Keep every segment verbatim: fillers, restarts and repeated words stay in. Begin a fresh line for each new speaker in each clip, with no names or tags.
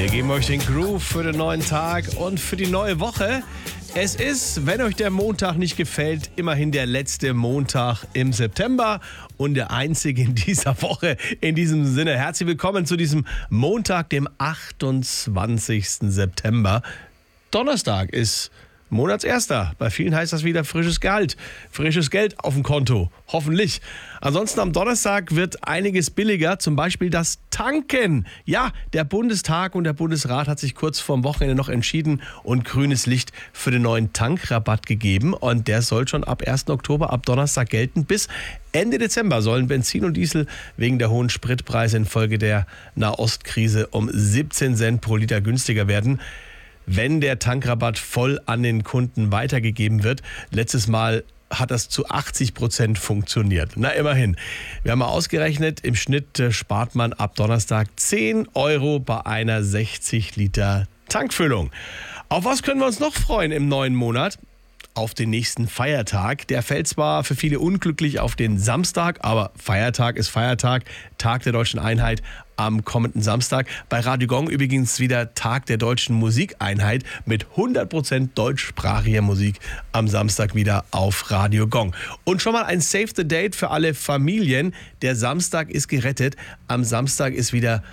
Wir geben euch den Groove für den neuen Tag und für die neue Woche. Es ist, wenn euch der Montag nicht gefällt, immerhin der letzte Montag im September und der einzige in dieser Woche. In diesem Sinne, herzlich willkommen zu diesem Montag, dem achtundzwanzigsten September. Donnerstag ist Monatserster. Bei vielen heißt das wieder frisches Gehalt, frisches Geld auf dem Konto. Hoffentlich. Ansonsten am Donnerstag wird einiges billiger, zum Beispiel das Tanken. Ja, der Bundestag und der Bundesrat hat sich kurz vorm Wochenende noch entschieden und grünes Licht für den neuen Tankrabatt gegeben. Und der soll schon ab ersten Oktober, ab Donnerstag gelten. Bis Ende Dezember sollen Benzin und Diesel wegen der hohen Spritpreise infolge der Nahostkrise um siebzehn Cent pro Liter günstiger werden, wenn der Tankrabatt voll an den Kunden weitergegeben wird. Letztes Mal hat das zu achtzig Prozent funktioniert. Na, immerhin. Wir haben mal ausgerechnet, im Schnitt spart man ab Donnerstag zehn Euro bei einer sechzig Liter Tankfüllung. Auf was können wir uns noch freuen im neuen Monat? Auf den nächsten Feiertag. Der fällt zwar für viele unglücklich auf den Samstag, aber Feiertag ist Feiertag, Tag der Deutschen Einheit am kommenden Samstag. Bei Radio Gong übrigens wieder Tag der Deutschen Musikeinheit mit hundert Prozent deutschsprachiger Musik am Samstag wieder auf Radio Gong. Und schon mal ein Save the Date für alle Familien. Der Samstag ist gerettet. Am Samstag ist wieder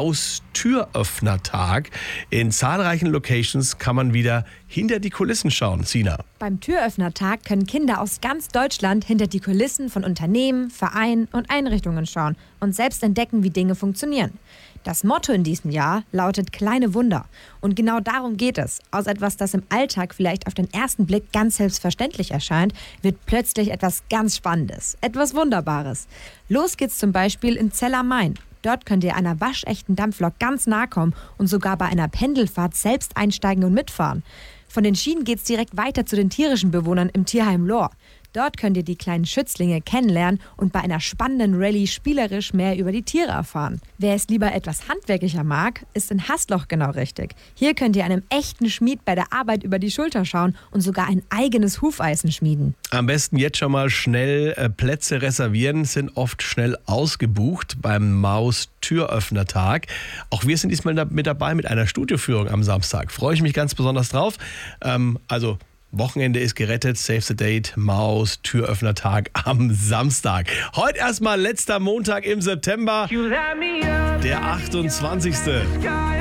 Maus-Türöffner-Tag. In zahlreichen Locations kann man wieder hinter die Kulissen schauen. Sina.
Beim Türöffnertag können Kinder aus ganz Deutschland hinter die Kulissen von Unternehmen, Vereinen und Einrichtungen schauen und selbst entdecken, wie Dinge funktionieren. Das Motto in diesem Jahr lautet kleine Wunder. Und genau darum geht es. Aus etwas, das im Alltag vielleicht auf den ersten Blick ganz selbstverständlich erscheint, wird plötzlich etwas ganz Spannendes, etwas Wunderbares. Los geht's zum Beispiel in Zell am Main. Dort könnt ihr einer waschechten Dampflok ganz nahe kommen und sogar bei einer Pendelfahrt selbst einsteigen und mitfahren. Von den Schienen geht's direkt weiter zu den tierischen Bewohnern im Tierheim Lohr. Dort könnt ihr die kleinen Schützlinge kennenlernen und bei einer spannenden Rallye spielerisch mehr über die Tiere erfahren. Wer es lieber etwas handwerklicher mag, ist in Hasloch genau richtig. Hier könnt ihr einem echten Schmied bei der Arbeit über die Schulter schauen und sogar ein eigenes Hufeisen schmieden.
Am besten jetzt schon mal schnell äh, Plätze reservieren, sind oft schnell ausgebucht beim Maus-Türöffner-Tag. Auch wir sind diesmal da mit dabei mit einer Studioführung am Samstag. Freue ich mich ganz besonders drauf. Ähm, also Wochenende ist gerettet, Save the Date, Maus, Türöffner-Tag am Samstag. Heute erstmal letzter Montag im September, der achtundzwanzigste